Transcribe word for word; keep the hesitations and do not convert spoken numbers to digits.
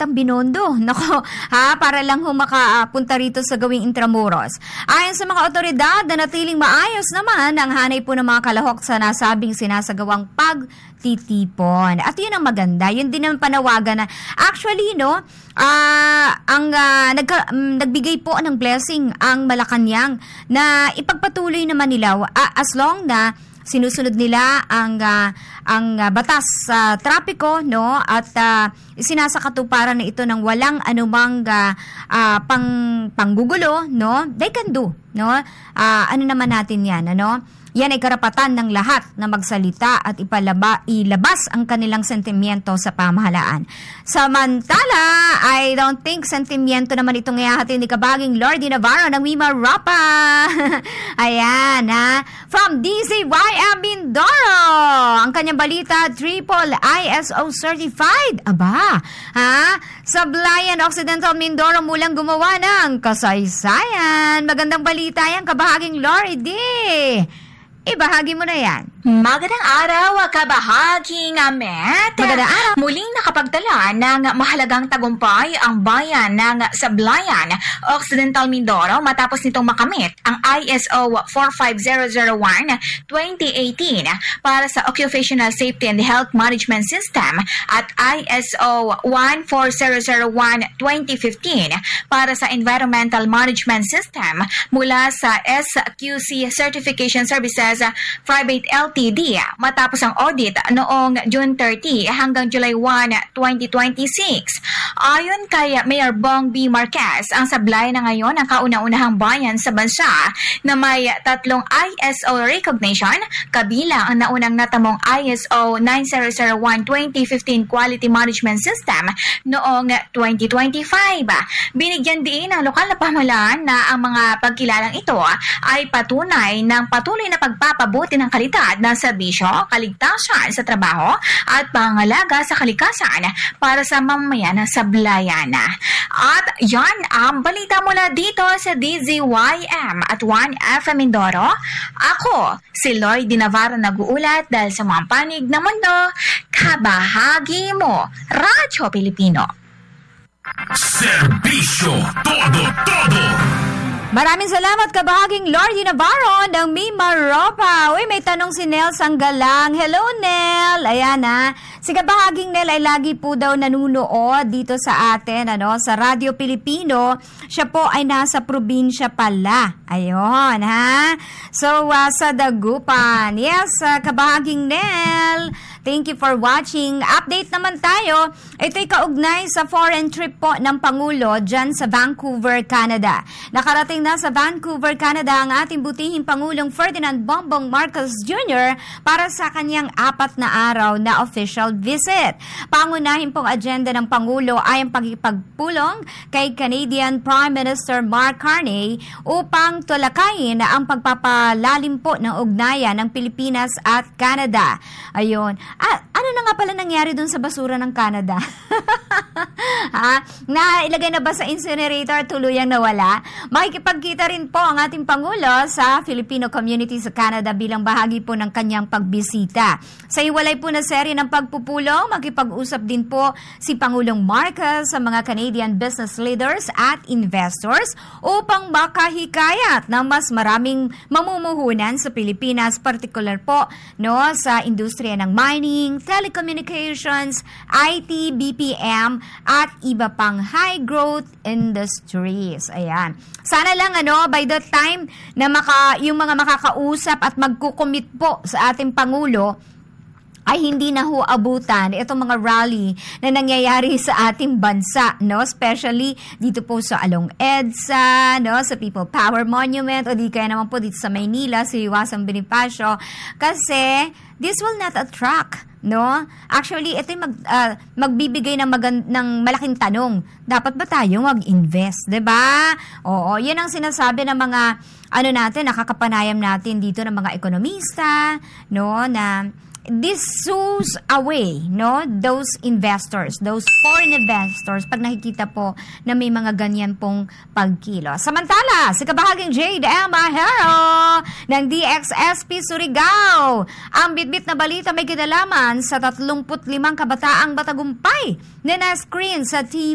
yatang binondo. Nako, ha, para lang ho makapunta rito sa gawing Intramuros. Ayon sa mga otoridad, nanatiling maayos naman ang hanay po ng mga kalahok sa nasabing sinasagawang pagtitipon. At yun ang maganda. Yun din ang panawagan na actually, no, uh, ang uh, nagka, um, nagbigay po ng blessing ang Malacanang na ipagpatuloy naman nila uh, as long na sinusunod nila ang uh, ang uh, batas sa uh, trapiko, no, at uh, sinasakatuparan na ito ng walang anumang uh, uh, pang panggugulo, no. They can do, no. Uh, ano naman natin 'yan, ano? Yan ay karapatan ng lahat na magsalita at ipalaba, ilabas ang kanilang sentimiento sa pamahalaan. Samantala, I don't think sentimiento naman itong ihahatid ni Kabaging Lordy Navarro ng Mima Rapa. Ayan, ha. From D C Y M Mindoro, ang kanyang balita, triple I S O certified. Aba, ha? Sablayan Occidental Mindoro mulang gumawa ng kasaysayan. Magandang balita yan, Kabaging Lordy. Ibahagi mo na yan. Magandang araw, kabahaging Amet. Magandang araw. Muling nakapagtala ng mahalagang tagumpay ang bayan ng Sablayan, Occidental Mindoro matapos nitong makamit ang I S O four five zero zero one twenty eighteen para sa Occupational Safety and Health Management System at I S O one four zero zero one twenty fifteen para sa Environmental Management System mula sa S Q C Certification Services Private L T D matapos ang audit noong June thirty hanggang July first, twenty twenty-six. Ayon kay Mayor Bong B. Marquez, ang Sablayan na ngayon ang kauna-unahang bayan sa bansa na may tatlong I S O recognition, kabilang ang naunang natamong I S O nine zero zero one twenty fifteen Quality Management System noong twenty twenty-five. Binigyan din ng lokal na pamahalaan na ang mga pagkilalang ito ay patunay ng patuloy na pagpapabuti ng kalidad ng serbisyo, kaligtasan sa trabaho at pangangalaga sa kalikasan para sa mamamayan ng Sablayan. At yan ang balita mula dito sa D Z Y M at one F M Mindoro. Ako, si Lloyd Navarro nag-uulat dahil sa mga panig ng mundo, kabahagi mo, Radyo Pilipino. Serbisyo todo-todo! Maraming salamat, Kabahaging Lordy Navarro ng Mima Ropa. Uy, may tanong si Nel Sanggalang. Hello, Nel. Ayan, ha. Si Kabahaging Nel ay lagi po daw nanunood dito sa atin, ano, sa Radyo Pilipino. Siya po ay nasa probinsya pala. Ayun, ha. So, uh, sa Dagupan. Yes, uh, Kabahaging Nel. Thank you for watching. Update naman tayo. Ito'y kaugnay sa foreign trip po ng Pangulo dyan sa Vancouver, Canada. Nakarating na sa Vancouver, Canada ang ating butihing Pangulong Ferdinand Bongbong Marcos Junior para sa kanyang apat na araw na official visit. Pangunahin pong agenda ng Pangulo ay ang pagkipagpulong kay Canadian Prime Minister Mark Carney upang tulakayin ang pagpapalalim po ng ugnayan ng Pilipinas at Canada. Ayun. Ah, ano na nga pala nangyari dun sa basura ng Canada? Ha? Nailagay na ba sa incinerator, tuluyang nawala? Makikipagkita rin po ang ating Pangulo sa Filipino community sa Canada bilang bahagi po ng kanyang pagbisita. Sa iwalay po na serye ng pagpupulong, makipag-usap din po si Pangulong Marcos sa mga Canadian business leaders at investors upang makahikayat ng mas maraming mamumuhunan sa Pilipinas, particular po, no, sa industriya ng mining, telecommunications, I T, B P M, at iba pang high-growth industries. Ayan. Sana lang, ano, by the time na maka, yung mga makakausap at magkukumit po sa ating Pangulo, ay hindi na ho abutan itong mga rally na nangyayari sa ating bansa, no? Especially dito po sa Along EDSA, no? Sa People Power Monument, o di kaya naman po dito sa Maynila, sa Iwasang Bonifacio. Kasi this will not attract, no? Actually, ito yung mag, uh, magbibigay ng, magan- ng malaking tanong. Dapat ba tayo mag-invest, diba? Oo, yun ang sinasabi ng mga, ano natin, nakakapanayam natin dito ng mga ekonomista, no? Na this shows away, no, those investors, those foreign investors, pag nakikita po na may mga ganyan pong pagkilo. Samantala, si Kabahaging Jade M. Ahero ng D X S P Surigao, ang bitbit na balita may kinalaman sa tatlumpu't limang kabataang batagumpay na na-screen sa T